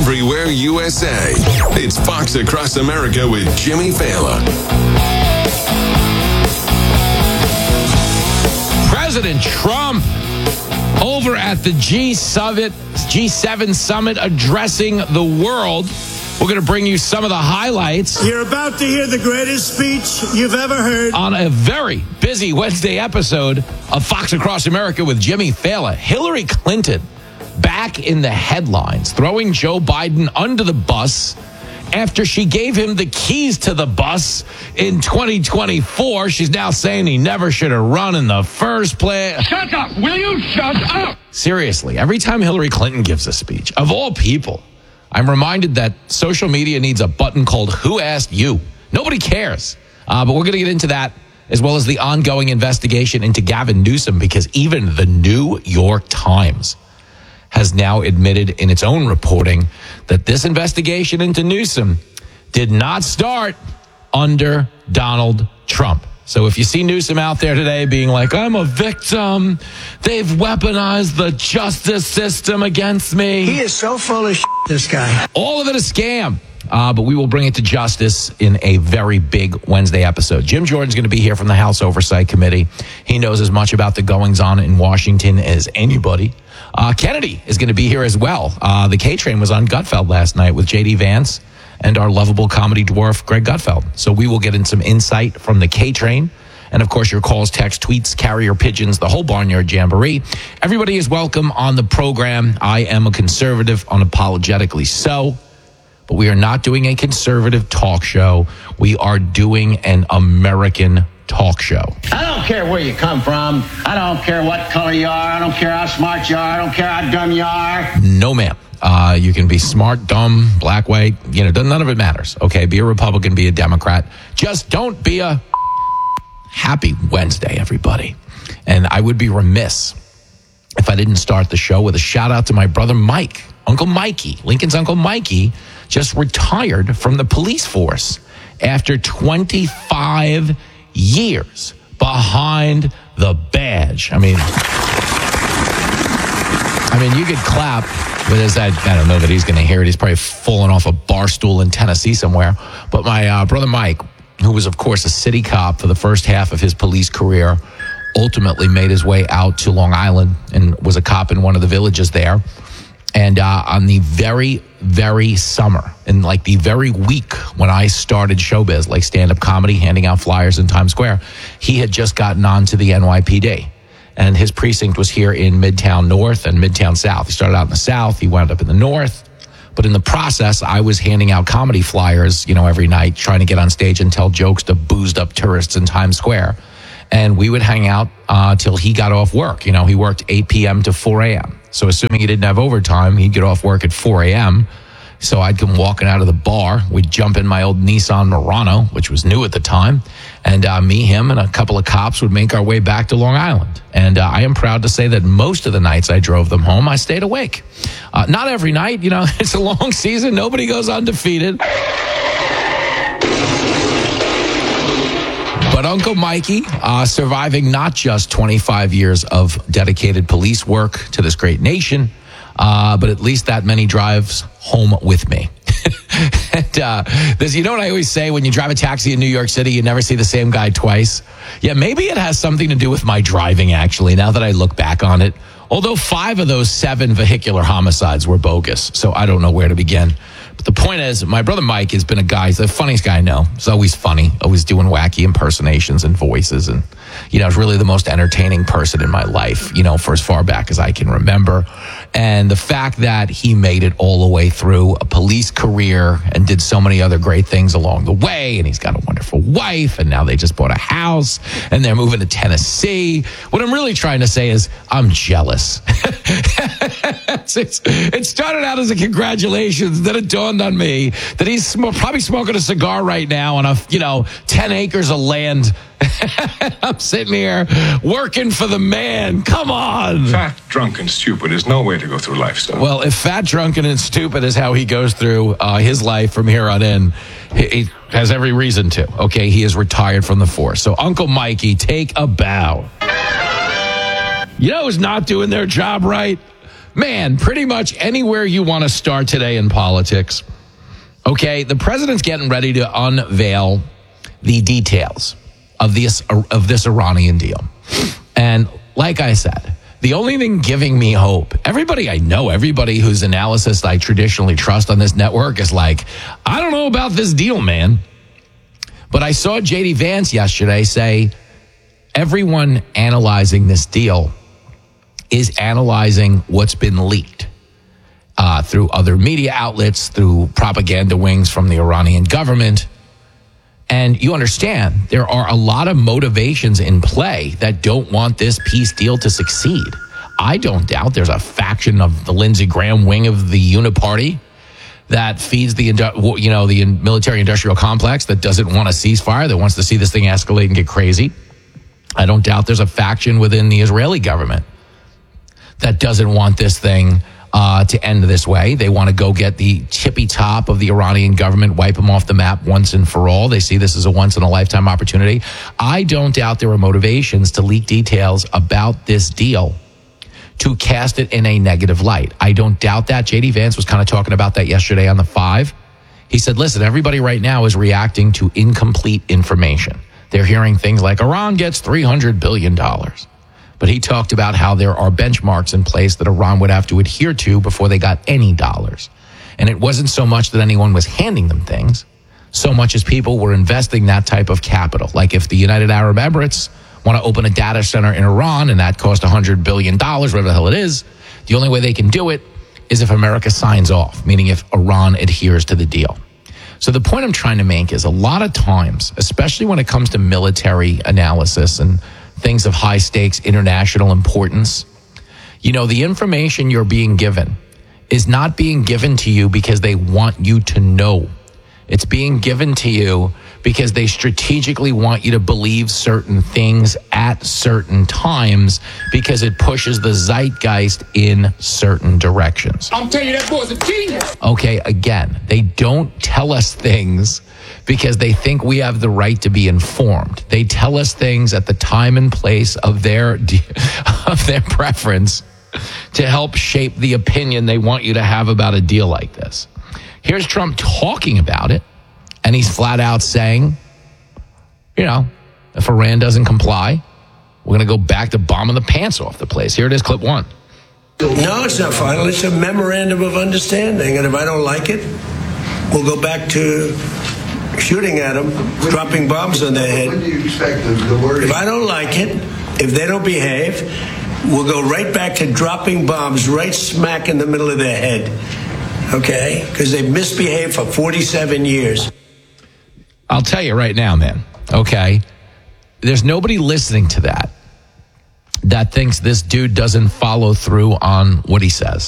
everywhere USA. It's Fox Across America with Jimmy Fallon. President Trump over at the G7 summit addressing the world. We're going to bring you some of the highlights. You're about to hear the greatest speech you've ever heard. On a very busy Wednesday episode of Fox Across America with Jimmy Fallon. Hillary Clinton back in the headlines, throwing Joe Biden under the bus after she gave him the keys to the bus in 2024. She's now saying he never should have run in the first place. Shut up! Will you shut up? Seriously, every time Hillary Clinton gives a speech, of all people, I'm reminded that social media needs a button called Who Asked You? Nobody cares. But we're going to get into that, as well as the ongoing investigation into Gavin Newsom, because even the New York Times has now admitted in its own reporting that this investigation into Newsom did not start under Donald Trump. So if you see Newsom out there today being like, I'm a victim, they've weaponized the justice system against me. He is so full of shit, this guy. All of it a scam. But we will bring it to justice in a very big Wednesday episode. Jim Jordan's going to be here from the House Oversight Committee. He knows as much about the goings-on in Washington as anybody. Kennedy is going to be here as well. The K-Train was on Gutfeld last night with J.D. Vance and our lovable comedy dwarf, Greg Gutfeld. So we will get in some insight from the K-Train. And, of course, your calls, texts, tweets, carrier pigeons, the whole Barnyard Jamboree. Everybody is welcome on the program. I am a conservative, unapologetically so. But we are not doing a conservative talk show. We are doing an American talk show. I don't care where you come from. I don't care what color you are. I don't care how smart you are. I don't care how dumb you are. No, ma'am. You can be smart, dumb, black, white. None of it matters. Okay, be a Republican, be a Democrat. Just don't be a happy Wednesday, everybody. And I would be remiss if I didn't start the show with a shout out to my brother Mike, Uncle Mikey. Lincoln's Uncle Mikey just retired from the police force after 25 years behind the badge. I mean, you could clap, but I don't know that he's going to hear it. He's probably falling off a bar stool in Tennessee somewhere. But my brother Mike, who was, of course, a city cop for the first half of his police career, ultimately made his way out to Long Island and was a cop in one of the villages there. And on the very, very summer, and like the very week when I started showbiz, like stand-up comedy, handing out flyers in Times Square, he had just gotten on to the NYPD. And his precinct was here in Midtown North and Midtown South. He started out in the South. He wound up in the North. But in the process, I was handing out comedy flyers, every night, trying to get on stage and tell jokes to boozed-up tourists in Times Square. And we would hang out till he got off work. He worked 8 p.m. to 4 a.m. So assuming he didn't have overtime, he'd get off work at 4 a.m. So I'd come walking out of the bar. We'd jump in my old Nissan Murano, which was new at the time. And me, him, and a couple of cops would make our way back to Long Island. And I am proud to say that most of the nights I drove them home, I stayed awake. Not every night. It's a long season. Nobody goes undefeated. But Uncle Mikey, surviving not just 25 years of dedicated police work to this great nation, but at least that many drives home with me. And you know what I always say, when you drive a taxi in New York City, you never see the same guy twice. Yeah, maybe it has something to do with my driving, actually, now that I look back on it. Although 5 of those 7 vehicular homicides were bogus, so I don't know where to begin. But the point is, my brother Mike has been a guy, he's the funniest guy I know. He's always funny, always doing wacky impersonations and voices. And, is really the most entertaining person in my life, for as far back as I can remember. And the fact that he made it all the way through a police career and did so many other great things along the way. And he's got a wonderful wife. And now they just bought a house and they're moving to Tennessee. What I'm really trying to say is I'm jealous. It started out as a congratulations. Then it dawned on me that he's probably smoking a cigar right now on 10 acres of land. I'm sitting here working for the man. Come on. Fat, drunk, and stupid is no way to go through life, son. Well, if fat, drunken, and stupid is how he goes through his life from here on in, he has every reason to. Okay, he is retired from the force. So, Uncle Mikey, take a bow. Who's not doing their job right? Man, pretty much anywhere you want to start today in politics. Okay, the president's getting ready to unveil the details of this Iranian deal. And like I said, the only thing giving me hope, everybody I know, everybody whose analysis I traditionally trust on this network is like, I don't know about this deal, man. But I saw J.D. Vance yesterday say everyone analyzing this deal is analyzing what's been leaked through other media outlets, through propaganda wings from the Iranian government. And you understand there are a lot of motivations in play that don't want this peace deal to succeed. I don't doubt there's a faction of the Lindsey Graham wing of the Uniparty that feeds the military-industrial complex that doesn't want a ceasefire, that wants to see this thing escalate and get crazy. I don't doubt there's a faction within the Israeli government that doesn't want this thing to end this way. They want to go get the tippy top of the Iranian government, wipe them off the map once and for all. They see this as a once-in-a-lifetime opportunity. I don't doubt there are motivations to leak details about this deal to cast it in a negative light. I don't doubt that. J.D. Vance was kind of talking about that yesterday on The Five. He said, listen, everybody right now is reacting to incomplete information. They're hearing things like Iran gets $300 billion. But he talked about how there are benchmarks in place that Iran would have to adhere to before they got any dollars. And it wasn't so much that anyone was handing them things, so much as people were investing that type of capital. Like if the United Arab Emirates want to open a data center in Iran and that cost $100 billion, whatever the hell it is, the only way they can do it is if America signs off, meaning if Iran adheres to the deal. So the point I'm trying to make is a lot of times, especially when it comes to military analysis and things of high stakes, international importance, the information you're being given is not being given to you because they want you to know. It's being given to you because they strategically want you to believe certain things at certain times because it pushes the zeitgeist in certain directions. I'm telling you, that boy's a genius. Okay, again, they don't tell us things because they think we have the right to be informed. They tell us things at the time and place of their preference to help shape the opinion they want you to have about a deal like this. Here's Trump talking about it, and he's flat out saying, if Iran doesn't comply, we're going to go back to bombing the pants off the place. Here it is, clip one. No, it's not final. It's a memorandum of understanding. And if I don't like it, we'll go back to shooting at them, dropping bombs on their head. What do you expect the word? If I don't like it, if they don't behave, we'll go right back to dropping bombs right smack in the middle of their head. Okay? Because they've misbehaved for 47 years. I'll tell you right now, man, okay? There's nobody listening to that thinks this dude doesn't follow through on what he says.